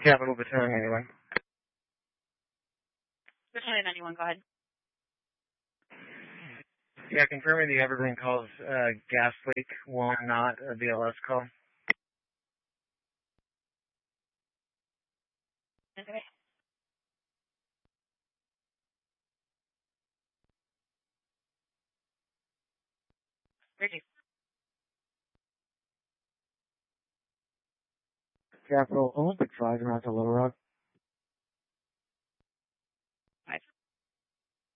Capital Battalion, anyone? Battalion 91, go ahead. Yeah, confirming the Evergreen calls gas leak, one not a BLS call. Okay. Ready. Capital Olympic 5 around to Little Rock.